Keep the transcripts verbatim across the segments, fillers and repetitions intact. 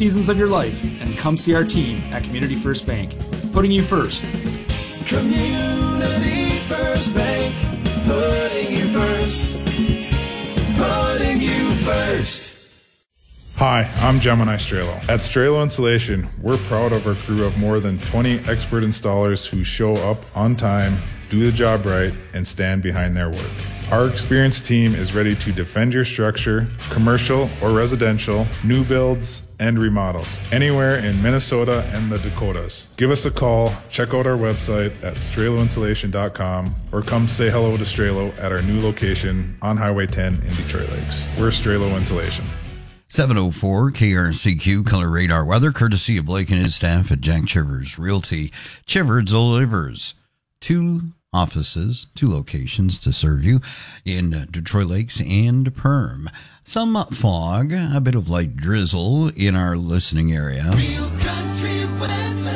seasons of your life and come see our team at Community First Bank, putting you first. Community First Bank, putting you first, putting you first. Hi, I'm Gemini Strelo. At Strelo Insulation, we're proud of our crew of more than twenty expert installers who show up on time, do the job right, and stand behind their work. Our experienced team is ready to defend your structure, commercial or residential, new builds, and remodels, anywhere in Minnesota and the Dakotas. Give us a call, check out our website at strelo insulation dot com, or come say hello to Strelo at our new location on Highway ten in Detroit Lakes. We're Strelo Insulation. seven oh four K R C Q Color Radar Weather, courtesy of Blake and his staff at Jack Chivers Realty. Chivers delivers two offices, two locations to serve you in Detroit Lakes and Perm. Some fog, a bit of light drizzle in our listening area. Real country weather.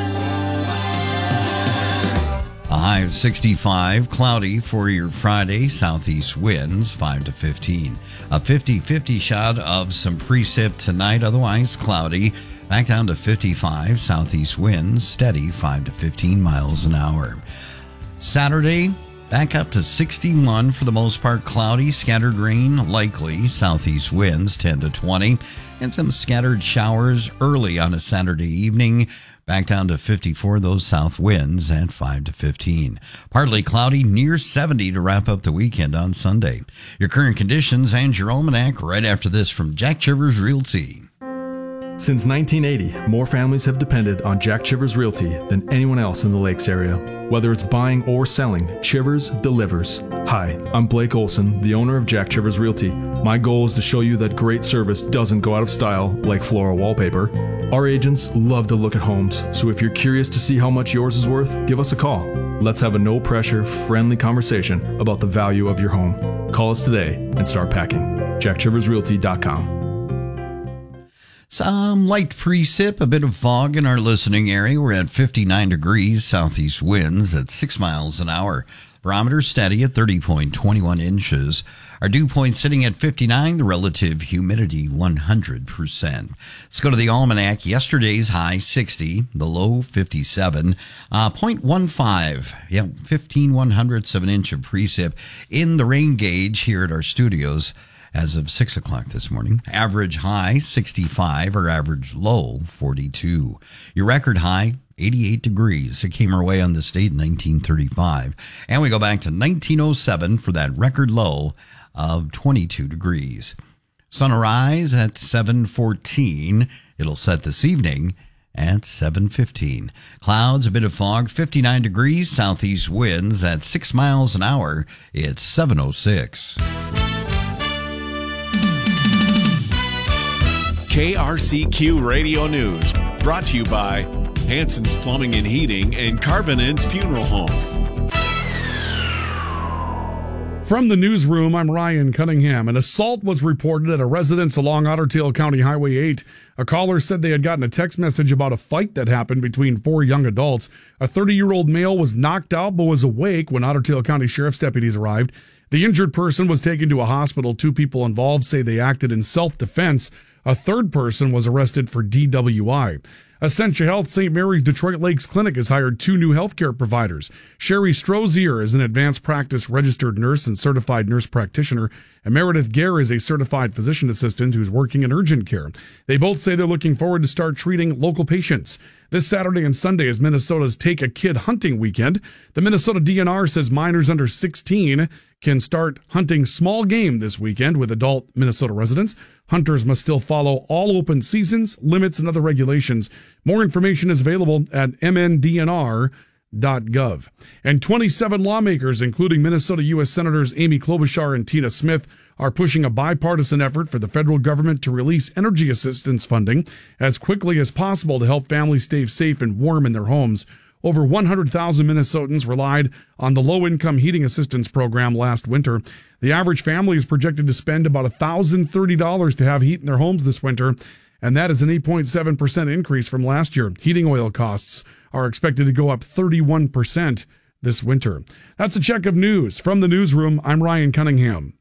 A high of sixty-five, cloudy for your Friday, southeast winds five to fifteen. A fifty-fifty shot of some precip tonight, otherwise cloudy. Back down to fifty-five, southeast winds, steady five to fifteen miles an hour. Saturday, back up to sixty-one, for the most part cloudy, scattered rain likely, southeast winds ten to twenty, and some scattered showers early on a Saturday evening. Back down to fifty-four, those south winds at five to fifteen. Partly cloudy, near seventy to wrap up the weekend on Sunday. Your current conditions and your almanac right after this from Jack Chivers Realty. Since nineteen eighty, more families have depended on Jack Chivers Realty than anyone else in the Lakes area. Whether it's buying or selling, Chivers delivers. Hi, I'm Blake Olson, the owner of Jack Chivers Realty. My goal is to show you that great service doesn't go out of style like floral wallpaper. Our agents love to look at homes, so if you're curious to see how much yours is worth, give us a call. Let's have a no-pressure, friendly conversation about the value of your home. Call us today and start packing. jack chivers realty dot com. Some light precip, a bit of fog in our listening area. We're at fifty-nine degrees, southeast winds at six miles an hour. Barometer steady at thirty point two one inches. Our dew point sitting at fifty-nine, the relative humidity one hundred percent. Let's go to the almanac. Yesterday's high sixty, the low fifty-seven, uh, zero point one five, yeah, fifteen one hundredths of an inch of precip in the rain gauge here at our studios. As of six o'clock this morning. Average high, sixty-five, or average low, forty-two. Your record high, eighty-eight degrees. It came our way on this date in nineteen thirty-five. And we go back to nineteen oh seven for that record low of twenty-two degrees. Sunrise at seven fourteen. It'll set this evening at seven fifteen. Clouds, a bit of fog, fifty-nine degrees. Southeast winds at six miles an hour. It's seven oh six. K R C Q Radio News, brought to you by Hanson's Plumbing and Heating and Carvinen's Funeral Home. From the newsroom, I'm Ryan Cunningham. An assault was reported at a residence along Otter Tail County Highway eight. A caller said they had gotten a text message about a fight that happened between four young adults. A thirty-year-old male was knocked out but was awake when Otter Tail County Sheriff's deputies arrived. The injured person was taken to a hospital. Two people involved say they acted in self-defense. A third person was arrested for D W I. Essentia Health Saint Mary's Detroit Lakes Clinic has hired two new healthcare providers. Sherry Strozier is an advanced practice registered nurse and certified nurse practitioner, and Meredith Gare is a certified physician assistant who's working in urgent care. They both say they're looking forward to start treating local patients. This Saturday and Sunday is Minnesota's Take a Kid hunting weekend. The Minnesota D N R says minors under sixteen can start hunting small game this weekend with adult Minnesota residents. Hunters must still follow all open seasons, limits, and other regulations. More information is available at m n d n r dot gov. And twenty-seven lawmakers, including Minnesota U S Senators Amy Klobuchar and Tina Smith, are pushing a bipartisan effort for the federal government to release energy assistance funding as quickly as possible to help families stay safe and warm in their homes. Over one hundred thousand Minnesotans relied on the low-income heating assistance program last winter. The average family is projected to spend about one thousand thirty dollars to have heat in their homes this winter, and that is an eight point seven percent increase from last year. Heating oil costs are expected to go up thirty-one percent this winter. That's a check of news. From the newsroom, I'm Ryan Cunningham.